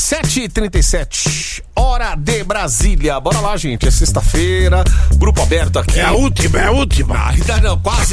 7h37, hora de Brasília. Bora lá, gente, é sexta-feira, grupo aberto aqui. É a última. Ainda não, quase.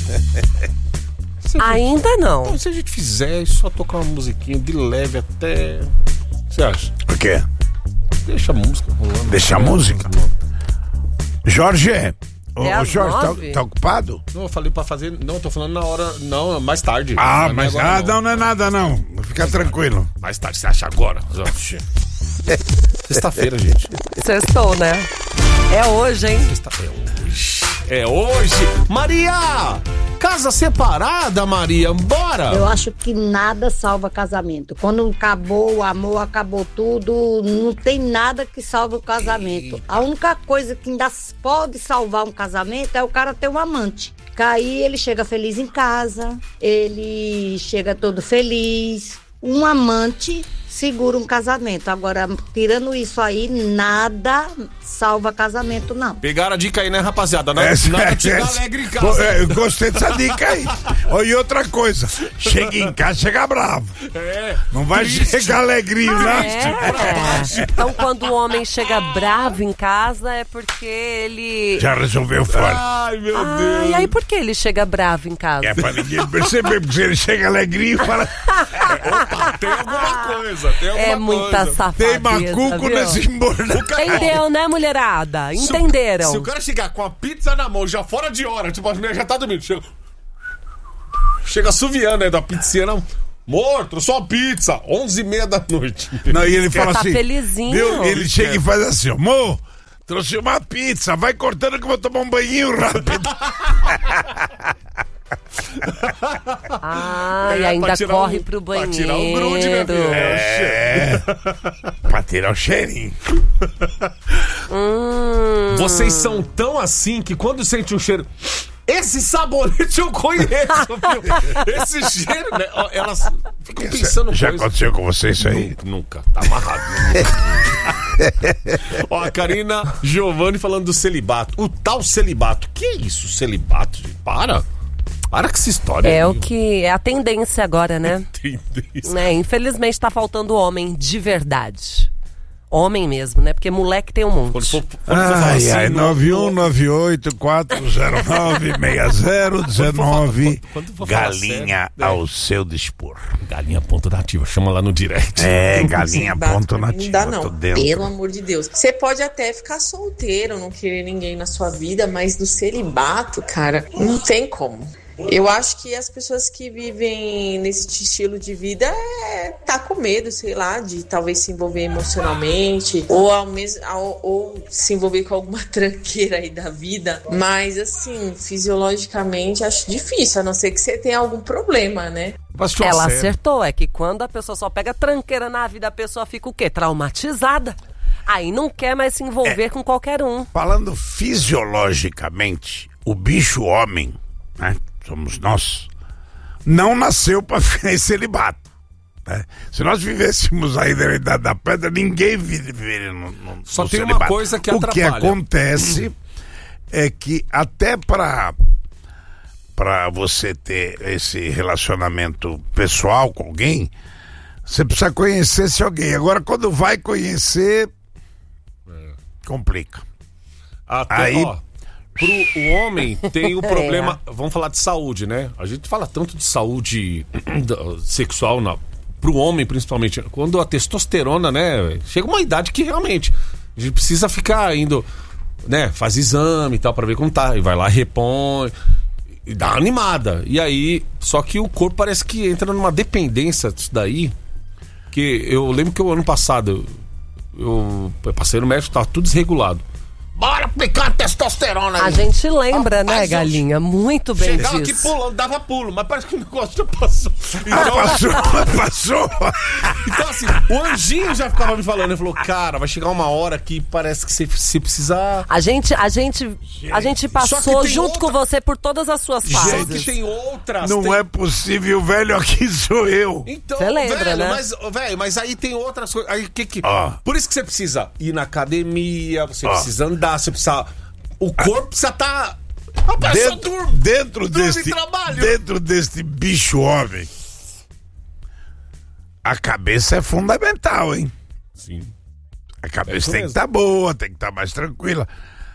Ainda não. Então, se a gente fizer e só tocar uma musiquinha de leve até... O que você acha? O quê? Deixa a música rolando. Deixa a música? Jorge, É o Jorge, 9? tá ocupado? Não, eu falei pra fazer... Não, eu tô falando na hora... Não, mais tarde. Ah, Não é mas agora, não é nada não. Fica tranquilo. Mais tarde, você acha agora? Sexta-feira, gente. Sextou, né? É hoje, hein? É hoje. Maria! Casa separada, Maria, bora! Eu acho que nada salva casamento. Quando acabou o amor, acabou tudo, não tem nada que salve o casamento. A única coisa que ainda pode salvar um casamento é o cara ter um amante. Que aí ele chega feliz em casa, ele chega todo feliz. Um amante segura um casamento. Agora, tirando isso aí, nada salva casamento, não. Pegaram a dica aí, né, rapaziada? Nada chega alegre em casa. Eu gostei dessa dica aí. E outra coisa, chega em casa, chega bravo. Não vai chegar alegrinho, né? Então, quando o homem chega bravo em casa, é porque ele... Já resolveu fora. Ai, meu Deus. E aí por que ele chega bravo em casa? É pra ninguém perceber, porque se ele chega alegrinho e fala... Opa, tem alguma coisa, tem alguma É muita coisa. safadeza, Tem macuco viu? nesse embornado. Entendeu, né, mulherada? Entenderam? Se o cara chegar com a pizza na mão, já fora de hora, tipo, a mulher já tá dormindo, chega assoviando, né, da pizzeria, amor, trouxe uma pizza, 11h30 da noite. Não, e ele fala Tá assim... felizinho. Viu? Ele chega e faz assim, amor, trouxe uma pizza, vai cortando que eu vou tomar um banhinho rápido. E ainda pra tirar corre pro banheiro. Pra tirar o grude, minha filha. Pra tirar o cheirinho. Vocês são tão assim que quando sente um cheiro... Esse sabonete eu conheço, viu? Esse cheiro, né? Elas ficam pensando Já coisa. aconteceu com você isso aí? Nunca, tá amarrado. Ó, a Karina Giovanni falando do celibato. O tal celibato. Que é isso, celibato? Gente? Para com essa história. É aí. o que é a tendência agora, né? Tendência. Né? Infelizmente tá faltando homem de verdade. Homem mesmo, né? Porque moleque tem um monte. Quando for falar Ai, assim, 9198-409-6019. Quando for falar Galinha sério, ao seu dispor. Galinha ponto nativa, chama lá no direct. Galinha ponto nativa. Não dá, tô não. dentro. Pelo amor de Deus. Você pode até ficar solteiro, não querer ninguém na sua vida, mas no celibato, cara, não tem como. Eu acho que as pessoas que vivem nesse estilo de vida tá com medo, sei lá, de talvez se envolver emocionalmente ou se envolver com alguma tranqueira aí da vida. Mas assim, fisiologicamente acho difícil, a não ser que você tenha algum problema, né? Ela acertou, é que quando a pessoa só pega tranqueira na vida, a pessoa fica o quê? Traumatizada. Aí não quer mais se envolver com qualquer um. Falando fisiologicamente, o bicho homem, né? Somos nós, não nasceu para ficar em celibato. Né? Se nós vivêssemos aí na Idade da Pedra, ninguém viveria no Só no tem celibato. uma coisa que atrapalha. O que acontece é que até para você ter esse relacionamento pessoal com alguém, você precisa conhecer esse alguém. Agora, quando vai conhecer, complica. Até, Aí... Pro homem tem o problema, vamos falar de saúde, né? A gente fala tanto de saúde sexual pro homem, principalmente. Quando a testosterona, né? Chega uma idade que realmente a gente precisa ficar indo, né? Faz exame e tal pra ver como tá. E vai lá, repõe e dá uma animada. E aí, só que o corpo parece que entra numa dependência disso daí. Que eu lembro que o ano passado eu passei no médico, tava tudo desregulado. Bora aplicar testosterona aí. A gente lembra, Rapaz, né, Galinha? Muito bem chegava disso. aqui pulando, dava pulo, mas parece que o negócio já passou. Passou. Então assim, o anjinho já ficava me falando, ele falou, cara, vai chegar uma hora que parece que você precisa... A gente passou tem junto com você por todas as suas Só fases. que tem outras. Não tem... é possível, velho, aqui sou eu. Então, Você lembra, velho, né? mas aí tem outras coisas. Aí, Ó. Por isso que você precisa ir na academia, você precisa andar, você precisa... O corpo precisa estar... Dentro deste bicho homem, a cabeça é fundamental, hein? Sim. A cabeça tem que estar boa, tem que estar mais tranquila.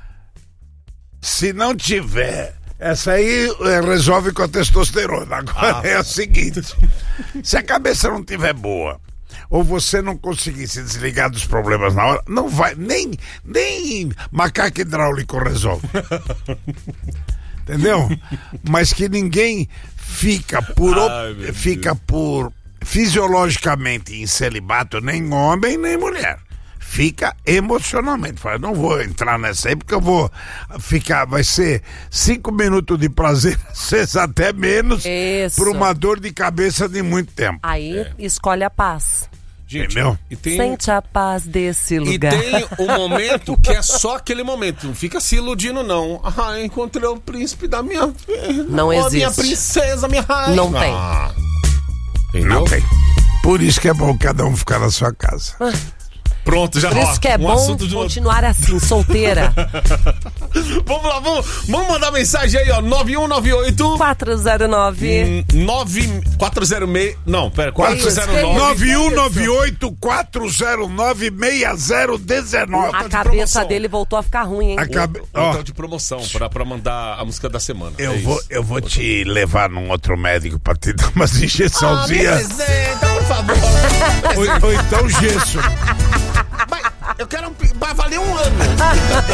Se não tiver, essa aí resolve com a testosterona. Agora é o seguinte: se a cabeça não tiver boa, ou você não conseguir se desligar dos problemas na hora, não vai, nem macaco hidráulico resolve. Entendeu? Mas que ninguém fica por fisiologicamente em celibato, nem homem nem mulher. Fica emocionalmente. Fala, não vou entrar nessa aí porque eu vou ficar, vai ser 5 minutos de prazer, às vezes até menos, por uma dor de cabeça de muito tempo. Aí escolhe a paz. Gente, entendeu? Sente a paz desse lugar. E tem um momento que é só aquele momento. Não fica se iludindo, não. Ah, encontrei o príncipe da minha... Não existe. Minha princesa, minha rainha. Não tem. Entendeu? Não tem. Por isso que é bom cada um ficar na sua casa. Pronto, já Por isso que é bom continuar assim, solteira. Vamos lá, vamos mandar mensagem aí, ó. 9198 409 406. Não, pera, 409 9198 409 6019. A cabeça dele voltou a ficar ruim, hein? Então de promoção pra mandar a música da semana. Eu vou te levar num outro médico pra te dar umas injeçãozinhas. Por favor. Ou então gesso. Eu quero. Vai valer um ano.